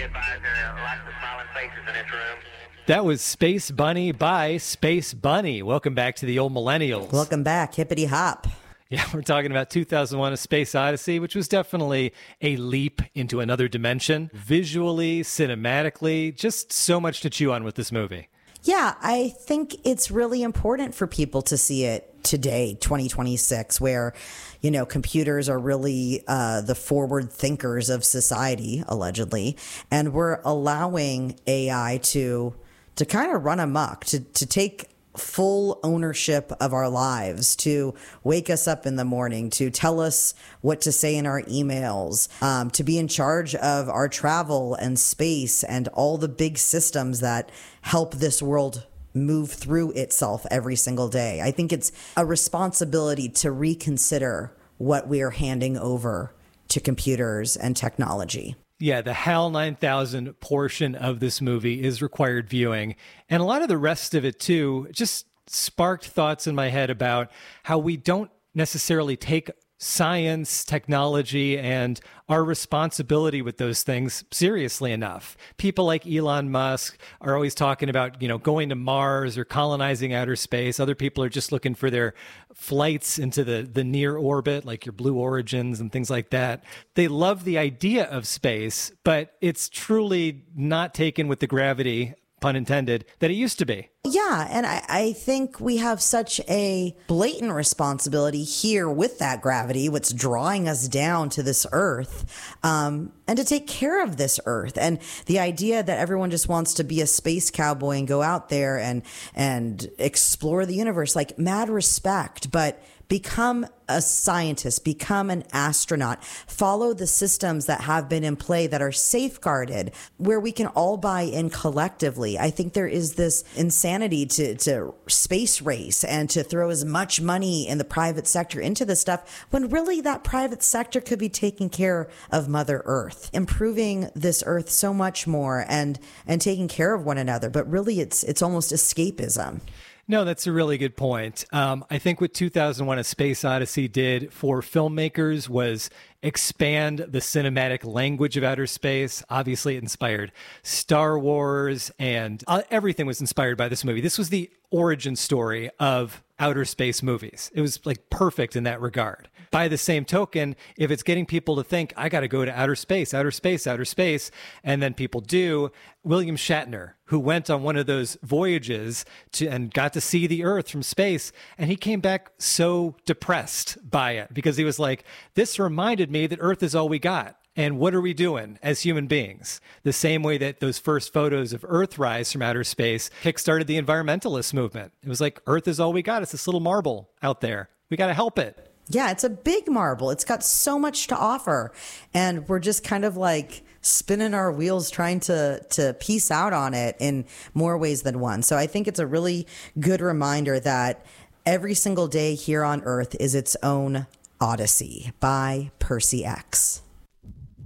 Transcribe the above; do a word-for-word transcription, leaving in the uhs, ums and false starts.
advised there are lots of smiling faces in this room. That was Space Bunny by Space Bunny. Welcome back to the Old Millennials. Welcome back, hippity hop. Yeah, we're talking about two thousand one: A Space Odyssey, which was definitely a leap into another dimension. Visually, cinematically, just so much to chew on with this movie. Yeah, I think it's really important for people to see it today, twenty twenty-six, where, you know, computers are really uh, the forward thinkers of society, allegedly, and we're allowing A I to to kind of run amok, to to take full ownership of our lives, to wake us up in the morning, to tell us what to say in our emails, um, to be in charge of our travel and space and all the big systems that help this world move through itself every single day. I think it's a responsibility to reconsider what we are handing over to computers and technology. Yeah, the HAL nine thousand portion of this movie is required viewing. And a lot of the rest of it, too, just sparked thoughts in my head about how we don't necessarily take science, technology, and our responsibility with those things seriously enough. People like Elon Musk are always talking about, you know, going to Mars or colonizing outer space. Other people are just looking for their flights into the, the near orbit, like your Blue Origins and things like that. They love the idea of space, but it's truly not taken with the gravity, pun intended, that it used to be. Yeah, and I, I think we have such a blatant responsibility here with that gravity, what's drawing us down to this earth, um, and to take care of this earth. And the idea that everyone just wants to be a space cowboy and go out there and and explore the universe, like, mad respect, but become a scientist, become an astronaut, follow the systems that have been in play that are safeguarded, where we can all buy in collectively. I think there is this insanity to, to space race and to throw as much money in the private sector into this stuff, when really that private sector could be taking care of Mother Earth, improving this earth so much more and, and taking care of one another. But really it's, it's almost escapism. No, that's a really good point. Um, I think what two thousand one: A Space Odyssey did for filmmakers was expand the cinematic language of outer space. Obviously, it inspired Star Wars, and uh, everything was inspired by this movie. This was the origin story of outer space movies. It was like perfect in that regard. By the same token, if it's getting people to think, I got to go to outer space, outer space, outer space, and then people do, William Shatner, who went on one of those voyages to, and got to see the Earth from space, and he came back so depressed by it because he was like, this reminded me that Earth is all we got. And what are we doing as human beings? The same way that those first photos of Earthrise from outer space kickstarted the environmentalist movement. It was like, Earth is all we got. It's this little marble out there. We got to help it. Yeah, it's a big marble. It's got so much to offer. And we're just kind of like spinning our wheels trying to to piece out on it in more ways than one. So I think it's a really good reminder that every single day here on Earth is its own odyssey by Percy X.